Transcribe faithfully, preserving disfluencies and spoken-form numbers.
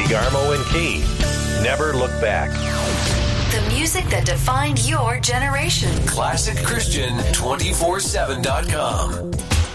Garmo and Key. Never look back. The music that defined your generation. Classic Christian two forty-seven dot com.